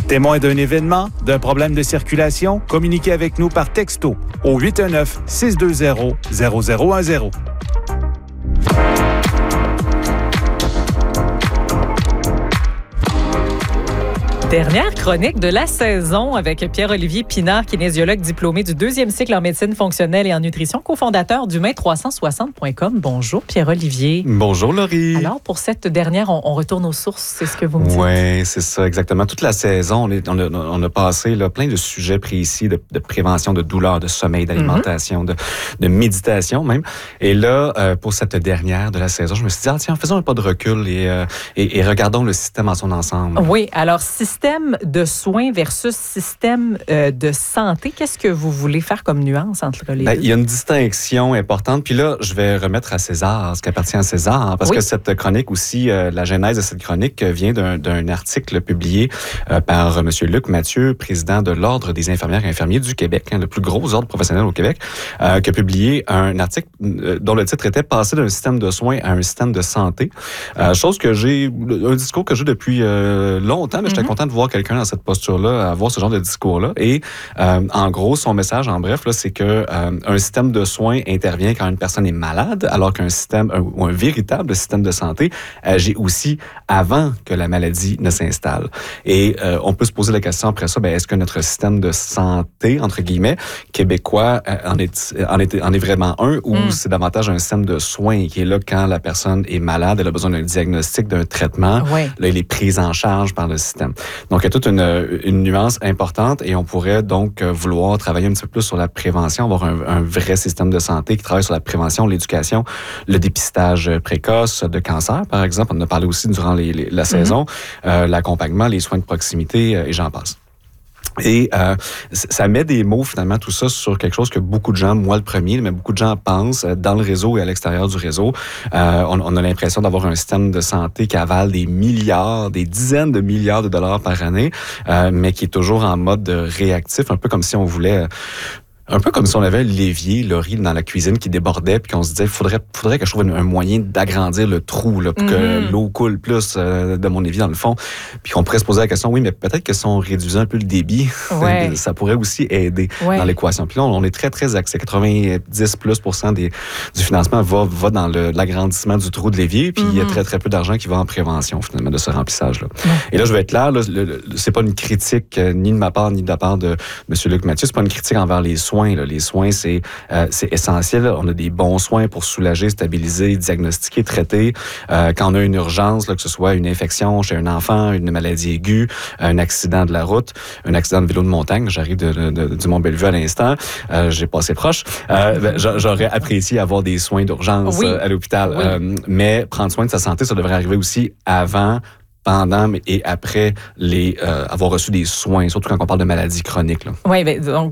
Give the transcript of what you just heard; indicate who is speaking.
Speaker 1: Témoin d'un événement, d'un problème de circulation, communiquez avec nous par texto au 819-620-0010.
Speaker 2: Dernière chronique de la saison avec Pierre-Olivier Pinard, kinésiologue diplômé du 2e cycle en médecine fonctionnelle et en nutrition, cofondateur d'Humain360.com. Bonjour Pierre-Olivier.
Speaker 3: Bonjour Laurie.
Speaker 2: Alors pour cette dernière, on retourne aux sources, c'est ce que vous me dites?
Speaker 3: Oui, c'est ça, exactement. Toute la saison, on a passé là, plein de sujets précis de prévention de douleur, de sommeil, d'alimentation, de méditation même. Et là, pour cette dernière de la saison, je me suis dit, tiens, faisons un pas de recul et regardons le système en son ensemble.
Speaker 2: Oui, alors système de soins versus système de santé, qu'est-ce que vous voulez faire comme nuance entre les deux?
Speaker 3: Il y a une distinction importante. Puis là, je vais remettre à César ce qui appartient à César, parce que cette chronique aussi, la genèse de cette chronique vient d'un article publié par M. Luc Mathieu, président de l'Ordre des infirmières et infirmiers du Québec, le plus gros ordre professionnel au Québec, qui a publié un article dont le titre était « Passer d'un système de soins à un système de santé ». Un discours que j'ai depuis longtemps, mais j'étais content de voir quelqu'un dans cette posture-là, avoir ce genre de discours-là. Et en gros, son message, en bref, là, c'est que un système de soins intervient quand une personne est malade, alors qu'un système ou un véritable système de santé agit aussi avant que la maladie ne s'installe. Et on peut se poser la question après ça, est-ce que notre système de santé, entre guillemets, québécois, en est vraiment un, ou c'est davantage un système de soins qui est là quand la personne est malade, elle a besoin d'un diagnostic, d'un traitement, là, elle est prise en charge par le système. Donc, il y a toute une nuance importante et on pourrait donc vouloir travailler un petit peu plus sur la prévention, avoir un vrai système de santé qui travaille sur la prévention, l'éducation, le dépistage précoce de cancer, par exemple. On en a parlé aussi durant la saison, l'accompagnement, les soins de proximité et j'en passe. Et ça met des mots, finalement, tout ça, sur quelque chose que beaucoup de gens, moi le premier, mais beaucoup de gens pensent dans le réseau et à l'extérieur du réseau. On a l'impression d'avoir un système de santé qui avale des milliards, des dizaines de milliards de dollars par année, mais qui est toujours en mode réactif, un peu comme si on voulait... Un peu comme si on avait l'évier, Laurie, dans la cuisine qui débordait, puis qu'on se disait, faudrait que je trouve un moyen d'agrandir le trou, là, pour que l'eau coule plus de mon évier dans le fond. Puis qu'on pourrait se poser la question, oui, mais peut-être que si on réduisait un peu le débit, ça pourrait aussi aider dans l'équation. Puis là, on est très, très axé. 90% du financement va dans l'agrandissement du trou de l'évier, puis il y a très, très peu d'argent qui va en prévention, finalement, de ce remplissage-là. Et là, je vais être clair, là, c'est pas une critique ni de ma part, ni de la part de M. Luc Mathieu, c'est pas une critique envers les soins. Les soins, c'est essentiel. On a des bons soins pour soulager, stabiliser, diagnostiquer, traiter. Quand on a une urgence, là, que ce soit une infection chez un enfant, une maladie aiguë, un accident de la route, un accident de vélo de montagne, j'arrive du Mont-Bellevue à l'instant, j'ai passé proche, j'aurais apprécié avoir des soins d'urgence à l'hôpital. Mais prendre soin de sa santé, ça devrait arriver aussi avant, pendant et après avoir reçu des soins, surtout quand on parle de maladies chroniques.
Speaker 2: Oui, donc